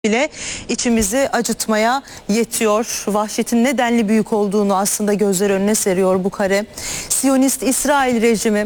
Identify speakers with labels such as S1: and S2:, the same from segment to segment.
S1: bile içimizi acıtmaya yetiyor. Vahşetin ne denli büyük olduğunu aslında gözler önüne seriyor bu kare. Siyonist İsrail rejimi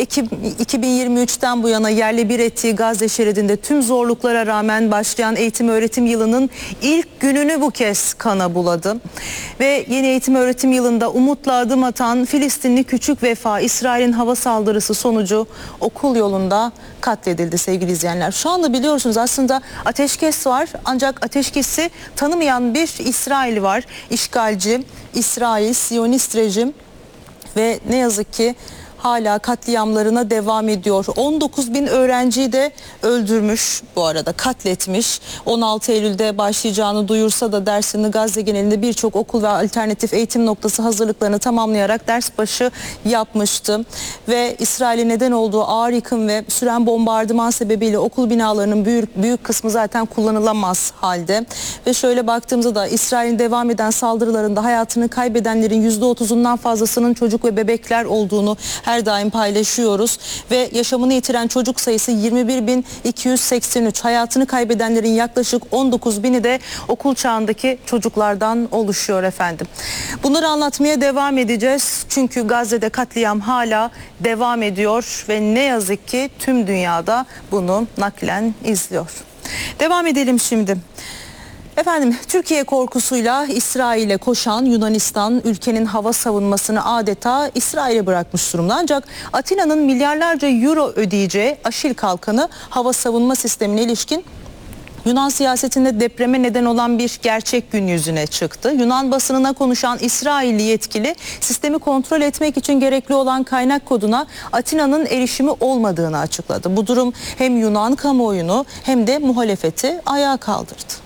S1: 2023'ten bu yana yerle bir ettiği Gazze şeridinde tüm zorluklara rağmen başlayan eğitim öğretim yılının ilk gününü bu kez kana buladı. Ve yeni eğitim öğretim yılında umutla adım atan Filistinli küçük Vefa, İsrail'in hava saldırısı sonucu okul yolunda katledildi sevgili izleyenler. Şu anda biliyorsunuz aslında ateşkes var, ancak ateşkesi tanımayan bir İsrail var. İşgalci İsrail, Siyonist rejim ve ne yazık ki hala katliamlarına devam ediyor. 19 bin öğrenciyi de öldürmüş, bu arada katletmiş. 16 Eylül'de başlayacağını duyursa da dersini Gazze genelinde birçok okul ve alternatif eğitim noktası hazırlıklarını tamamlayarak ders başı yapmıştı. Ve İsrail'e neden olduğu ağır yıkım ve süren bombardıman sebebiyle okul binalarının büyük kısmı zaten kullanılamaz halde. Ve şöyle baktığımızda da İsrail'in devam eden saldırılarında hayatını kaybedenlerin %30'undan fazlasının çocuk ve bebekler olduğunu her daim paylaşıyoruz ve yaşamını yitiren çocuk sayısı 21.283. Hayatını kaybedenlerin yaklaşık 19.000'i de okul çağındaki çocuklardan oluşuyor efendim. Bunları anlatmaya devam edeceğiz çünkü Gazze'de katliam hala devam ediyor ve ne yazık ki tüm dünyada bunu naklen izliyor. Devam edelim şimdi. Efendim, Türkiye korkusuyla İsrail'e koşan Yunanistan ülkenin hava savunmasını adeta İsrail'e bırakmış durumda. Ancak Atina'nın milyarlarca euro ödeyeceği Aşil Kalkanı hava savunma sistemine ilişkin Yunan siyasetinde depreme neden olan bir gerçek gün yüzüne çıktı. Yunan basınına konuşan İsrailli yetkili sistemi kontrol etmek için gerekli olan kaynak koduna Atina'nın erişimi olmadığını açıkladı. Bu durum hem Yunan kamuoyunu hem de muhalefeti ayağa kaldırdı.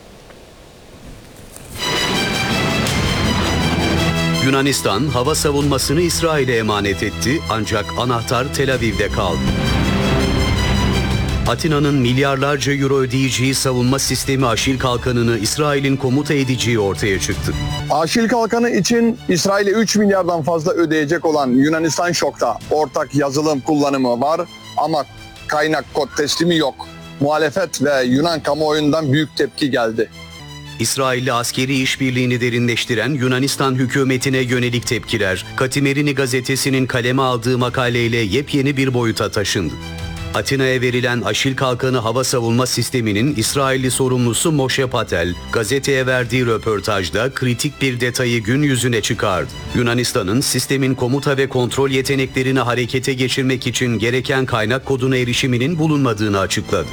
S2: Yunanistan hava savunmasını İsrail'e emanet etti ancak anahtar Tel Aviv'de kaldı. Atina'nın milyarlarca euro ödeyeceği savunma sistemi Aşil Kalkanı'nı İsrail'in komuta edeceği ortaya çıktı.
S3: Aşil Kalkanı için İsrail'e 3 milyardan fazla ödeyecek olan Yunanistan şokta. Ortak yazılım kullanımı var ama kaynak kod teslimi yok. Muhalefet ve Yunan kamuoyundan büyük tepki geldi.
S2: İsrail'le askeri işbirliğini derinleştiren Yunanistan hükümetine yönelik tepkiler, Katimerini gazetesinin kaleme aldığı makaleyle yepyeni bir boyuta taşındı. Atina'ya verilen Aşil Kalkanı hava savunma sisteminin İsrailli sorumlusu Moshe Patel, gazeteye verdiği röportajda kritik bir detayı gün yüzüne çıkardı. Yunanistan'ın sistemin komuta ve kontrol yeteneklerini harekete geçirmek için gereken kaynak koduna erişiminin bulunmadığını açıkladı.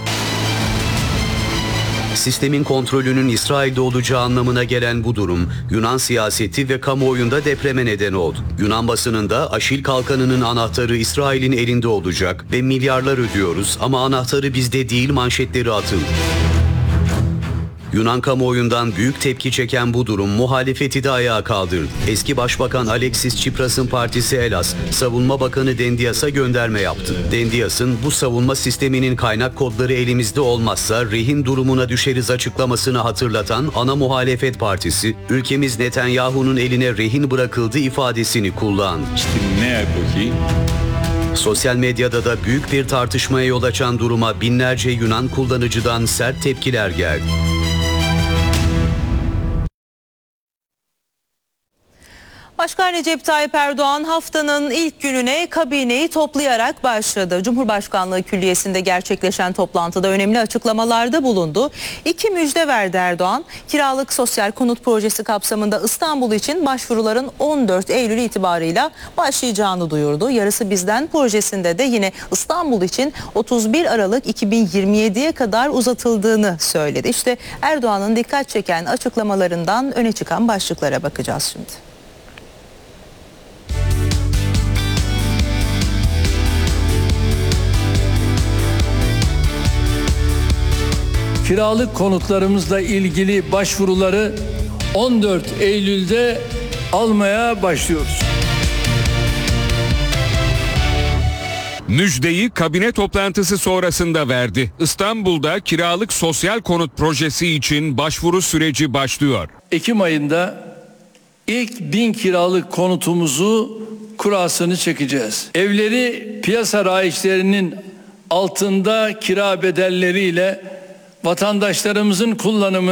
S2: Sistemin kontrolünün İsrail'de olacağı anlamına gelen bu durum, Yunan siyaseti ve kamuoyunda depreme neden oldu. Yunan basınında Aşil Kalkanı'nın anahtarı İsrail'in elinde olacak ve milyarlar ödüyoruz ama anahtarı bizde değil manşetleri atıldı. Yunan kamuoyundan büyük tepki çeken bu durum muhalefeti de ayağa kaldırdı. Eski Başbakan Alexis Tsipras'ın partisi Elas, Savunma Bakanı Dendias'a gönderme yaptı. Dendias'ın bu savunma sisteminin kaynak kodları elimizde olmazsa rehin durumuna düşeriz açıklamasını hatırlatan ana muhalefet partisi, ülkemiz Netanyahu'nun eline rehin bırakıldı ifadesini kullandı. Sosyal medyada da büyük bir tartışmaya yol açan duruma binlerce Yunan kullanıcıdan sert tepkiler geldi.
S1: Başkan Recep Tayyip Erdoğan haftanın ilk gününe kabineyi toplayarak başladı. Cumhurbaşkanlığı Külliyesi'nde gerçekleşen toplantıda önemli açıklamalarda bulundu. 2 müjde verdi Erdoğan. Kiralık sosyal konut projesi kapsamında İstanbul için başvuruların 14 Eylül itibarıyla başlayacağını duyurdu. Yarısı Bizden projesinde de yine İstanbul için 31 Aralık 2027'ye kadar uzatıldığını söyledi. İşte Erdoğan'ın dikkat çeken açıklamalarından öne çıkan başlıklara bakacağız şimdi.
S4: Kiralık konutlarımızla ilgili başvuruları 14 Eylül'de almaya başlıyoruz.
S5: Müjdeyi kabine toplantısı sonrasında verdi. İstanbul'da kiralık sosyal konut projesi için başvuru süreci başlıyor.
S4: Ekim ayında ilk 1000 kiralık konutumuzu kurasını çekeceğiz. Evleri piyasa raiçlerinin altında kira bedelleriyle vatandaşlarımızın kullanımı